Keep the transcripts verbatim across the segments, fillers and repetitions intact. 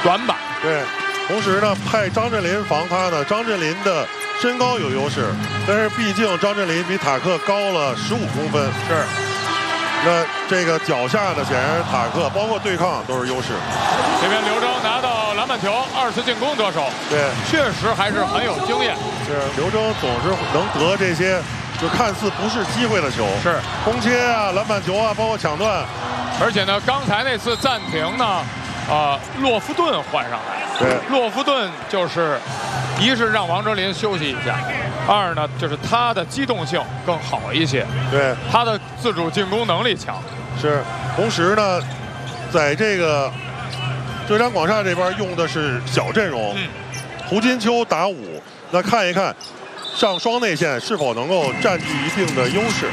短板。 对，同时呢，派张镇麟防他呢，张镇麟的身高有优势，但是毕竟张镇麟比塔克高了十五公分。 是。 那这个脚下呢，显然塔克包括对抗都是优势。 这边刘铮拿到篮板球，二次进攻得手。 对， 确实还是很有经验。 是刘铮总是能得这些就看似不是机会的球， 是空切啊、篮板球啊，包括抢断。 而且呢，刚才那次暂停呢，啊、呃，洛夫顿换上来。 对， 洛夫顿就是一是让王哲林休息一下，二呢就是他的机动性更好一些。 对， 他的自主进攻能力强。 是，同时呢，在这个浙江广厦这边用的是小阵容，嗯、胡金秋打五，那看一看上双内线是否能够占据一定的优势。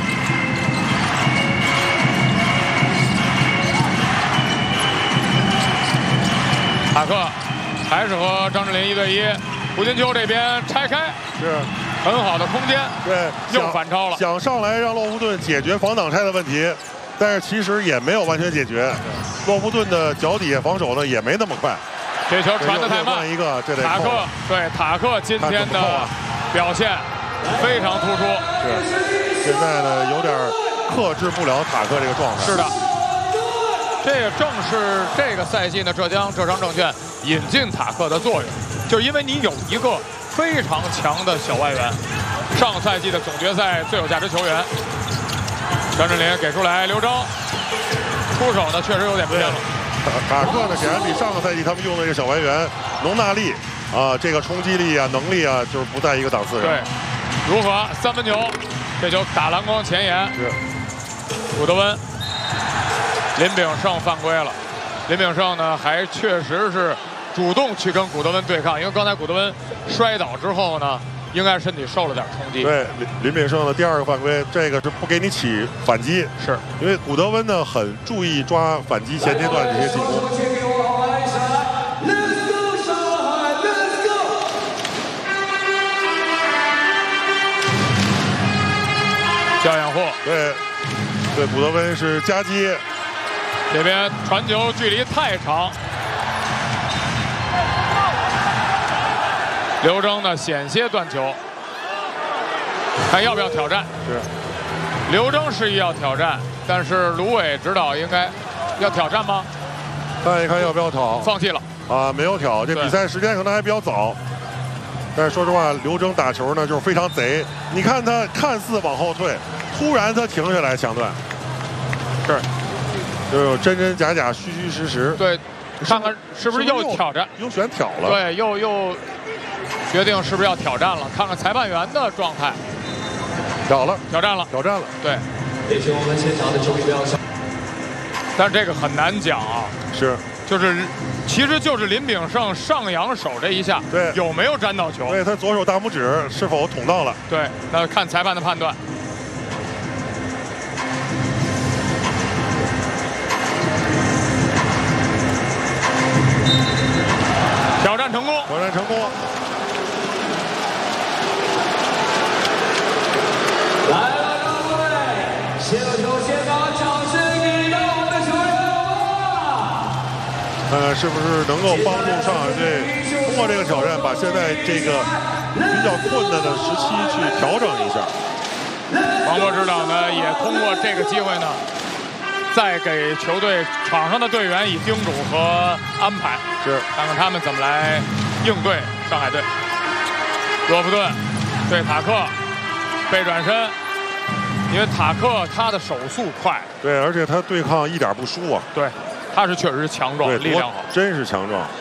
塔克还是和张镇麟一对一，胡金秋这边拆开， 是很好的空间， 对， 又反超了， 想上来让洛夫顿解决防挡拆的问题，但是其实也没有完全解决。洛夫顿的脚底下防守呢也没那么快， 这球传得太慢， 一个这得塔克对塔克今天的表现非常突出， 是现在呢有点克制不了塔克这个状态。 是的。这也正是这个赛季呢，浙江浙商证券引进塔克的作用，就是因为你有一个非常强的小外援，上赛季的总决赛最有价值球员。张镇麟给出来，刘铮出手呢确实有点偏了。 塔克呢显然比上个赛季他们用的这个小外援农纳利啊，这个冲击力啊、能力啊，就是不在一个档次上。 对，如何三分球，这球打篮筐前沿， 是古德温。林炳胜犯规了，林炳胜呢还确实是主动去跟古德温对抗，因为刚才古德温摔倒之后呢，应该身体受了点冲击。 对，林林炳胜的第二个犯规，这个是不给你起反击， 是因为古德温呢很注意抓反击前阶段这些进攻。 焦掩护， 对，对，古德温是夹击。 这边传球距离太长，刘铮呢险些断球，看要不要挑战。 是， 刘铮示意要挑战，但是卢伟指导应该要挑战吗？ 看一看要不要挑， 放弃了啊，没有挑。这比赛时间可能还比较早，但是说实话，刘铮打球呢就是非常贼。你看他看似往后退，突然他停下来抢断， 是。 就有真真假假、虚虚实实。 对，看看是不是又挑战， 又选挑了。 对，又又决定是不是要挑战了？看看裁判员的状态。 挑了， 挑战了， 挑战了。 对。 也请我们现场的球迷不要笑。 但是这个很难讲啊。 是。 就是，其实就是林炳胜上扬手这一下， 对， 有没有沾到球？ 对，他左手大拇指是否捅到了？ 对，那看裁判的判断。挑战成功， 挑战成功。 来了，各位，先有球先把掌声给到我们的球员吧。 看看是不是能够帮助上海队通过这个挑战，把现在这个比较困难的时期去调整一下。 王博指导呢，也通过这个机会呢，再给球队场上的队员以叮嘱和安排。 是， 看看他们怎么来应对上海队。罗弗顿对塔克背转身，因为塔克他的手速快， 对，而且他对抗一点不输啊。 对，他是确实强壮，力量好， 真是强壮。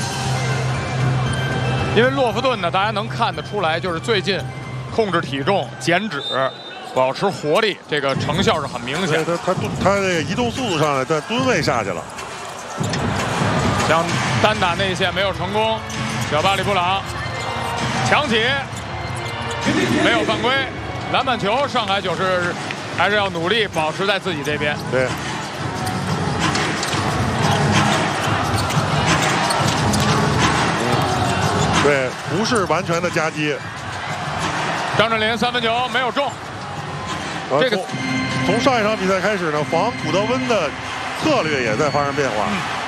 因为洛夫顿呢，大家能看得出来，就是最近控制体重、减脂、保持活力，这个成效是很明显。 他他他这个移动速度上来，但吨位下去了。 想单打内线没有成功，小巴里布朗抢起，没有犯规，篮板球，上海九是还是要努力保持在自己这边。 对。对，不是完全的夹击。 张镇麟三分球没有中。 这个从上一场比赛开始呢，防古德温的策略也在发生变化。嗯